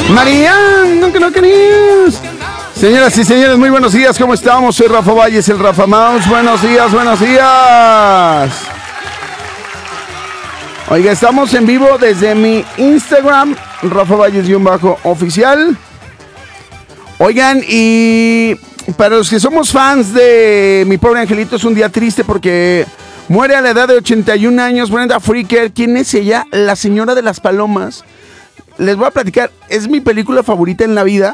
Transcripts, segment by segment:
Marian, no que no querías. Señoras y señores, muy buenos días, ¿cómo estamos? Soy Rafa Valles, el Rafa Mouse. Buenos días, buenos días. Oiga, estamos en vivo desde mi Instagram, Rafa Valles-oficial. Oigan, y para los que somos fans de Mi Pobre Angelito, es un día triste porque muere a la edad de 81 años Brenda Fricker. ¿Quién es ella? La señora de las palomas. Les voy a platicar, es mi película favorita en la vida.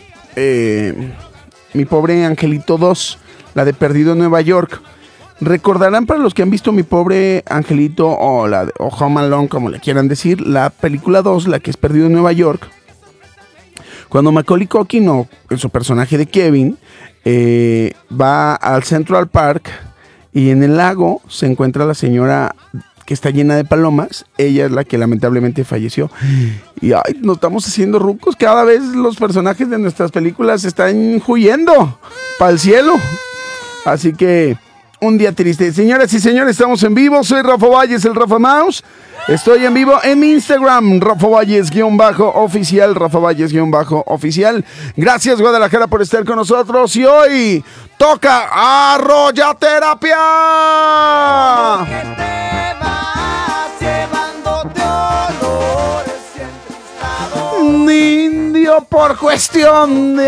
Mi Pobre Angelito 2, la de Perdido en Nueva York. Recordarán, para los que han visto Mi Pobre Angelito o Home Alone, como le quieran decir, la película 2, la que es Perdido en Nueva York, cuando Macaulay Culkin, o su personaje de Kevin, va al Central Park y en el lago se encuentra la señora que está llena de palomas. Ella es la que lamentablemente falleció. Y ay, nos estamos haciendo rucos. Cada vez los personajes de nuestras películas están huyendo para el cielo. Así que un día triste. Señoras y señores, estamos en vivo. Soy Rafa Valles, el Rafa Mouse. Estoy en vivo en mi Instagram, Rafa Valles-oficial, Rafa Valles-oficial. Gracias, Guadalajara, por estar con nosotros. Y hoy toca Arroyaterapia. Indio, por cuestión de